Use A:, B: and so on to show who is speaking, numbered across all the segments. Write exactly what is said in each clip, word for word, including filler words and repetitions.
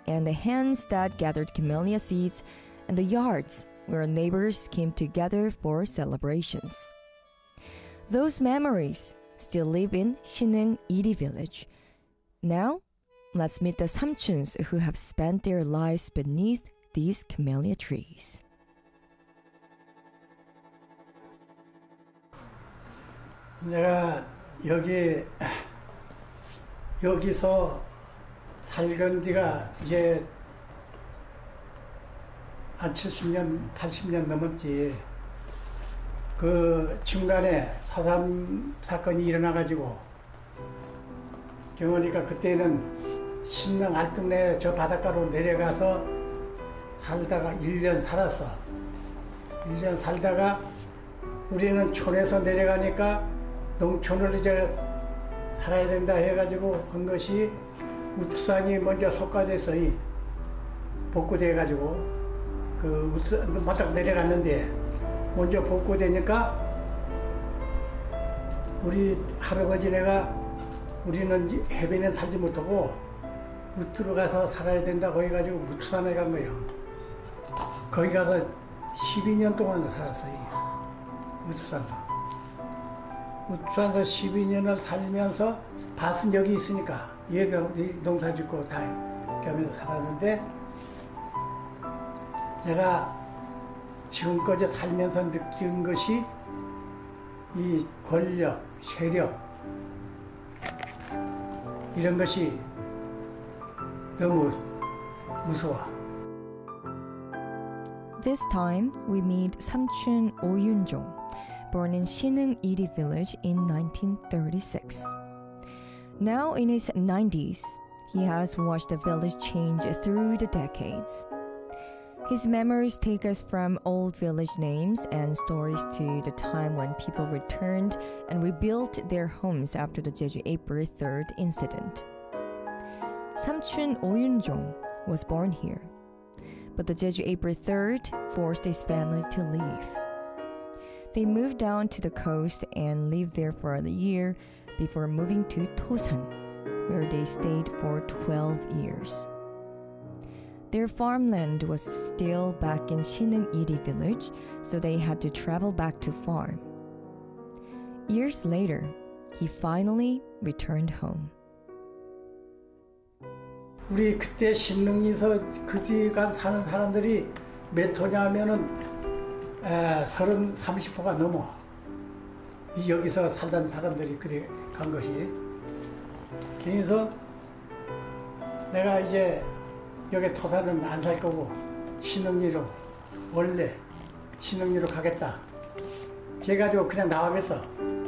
A: and the hens that gathered camellia seeds, and the yards where neighbors came together for celebrations. Those memories still live in Sinung Iri village. Now, let's meet the 삼촌s who have spent their lives beneath these camellia trees.
B: 내가 여기 여기서 살건 지가 이제 한 칠십 년, 팔십 년 넘었지. 그 중간에 사삼 사건이 일어나가지고 경호니까 그때는 신릉 알뚝내 저 바닷가로 내려가서 살다가 일 년 살았어. 일 년 살다가 우리는 촌에서 내려가니까 농촌을 이제 살아야 된다 해가지고 한 것이 우투산이 먼저 속가돼서 복구돼가지고 그 우투산 바닥 내려갔는데 먼저 복구되니까 우리 할아버지네가 우리는 해변에 살지 못하고 우투로 가서 살아야 된다고 해가지고 우투산에 간 거예요. 거기 가서 십이 년 동안 살았어요. 우투산에서. 우투산에서 십이 년을 살면서 밭은 여기 있으니까 여기 농사 짓고 다 이렇게 하면서 살았는데 내가 지금까지 살면서 느낀 것이 이 권력, 세력 이런 것이 너무 무서워.
A: This time, we meet 삼촌 오윤종, born in Sinung Iri village in nineteen thirty-six. Now in his nineties, he has watched the village change through the decades. His memories take us from old village names and stories to the time when people returned and rebuilt their homes after the Jeju April third incident. 삼촌 오윤종 was born here, but the Jeju April third forced his family to leave. They moved down to the coast and lived there for a year before moving to Tosan, where they stayed for twelve years. Their farmland was still back in Sinung Iri village, so they had to travel back to farm. Years later, he finally returned home.
B: 우리 그때 신릉에서 그뒤가 사는 사람들이 몇 호냐 하면은 서른 삼십 호가 넘어. 여기서 살던 사람들이 그래 간 것이. 그래서 내가 이제 여기 토산은 안 살 거고 신흥리로 원래 신흥리로 가겠다. 그래가지고 그냥 나와겠어.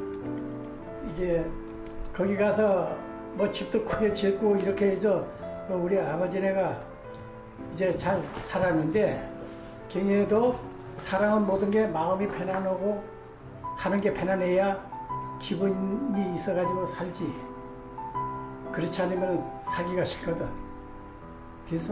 B: 이제 거기 가서 뭐 집도 크게 짓고 이렇게 해서 우리 아버지네가 이제 잘 살았는데 경에도 사람은 모든 게 마음이 편안하고 사는 게 편안해야 기분이 있어가지고 살지. 그렇지 않으면 살기가 싫거든. 그래서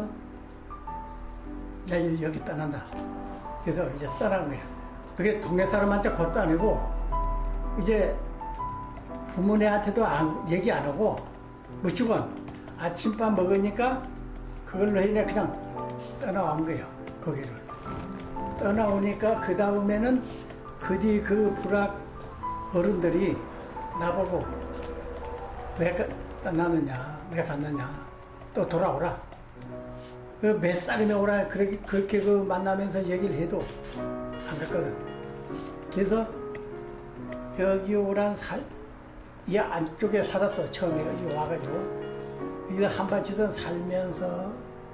B: 야 여기 떠난다. 그래서 이제 떠난 거야. 그게 동네 사람한테 것도 아니고 이제 부모님한테도 안, 얘기 안 하고 무조건 아침밥 먹으니까 그걸로 해내 그냥 떠나온 거예요. 거기를 떠나오니까 그 다음에는 그뒤 그 불악 어른들이 나보고 왜 떠나느냐, 왜 갔느냐, 또 돌아오라. 그 몇 살이면 오라 그렇게, 그렇게 그 만나면서 얘기를 해도 안 갔거든. 그래서 여기 오란 살, 이 안쪽에 살았어. 처음에 여기 와가지고 여기 한바치던 살면서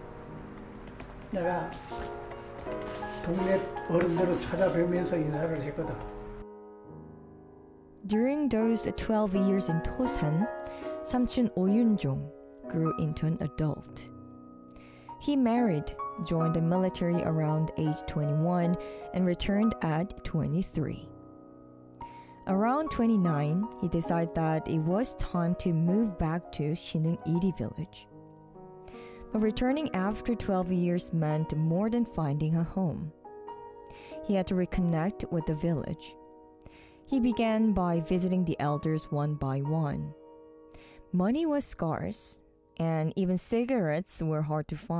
B: 내가 동네 어른들을 찾아뵈면서 인사를 했거든.
A: During those twelve years in Tosan, 삼촌 오윤종 grew into an adult. He married, joined the military around age twenty-one, and returned at twenty-three. Around twenty-nine, he decided that it was time to move back to Sinung Iri village. But returning after twelve years meant more than finding a home. He had to reconnect with the village. He began by visiting the elders one by one. Money was scarce, and even cigarettes were hard to find.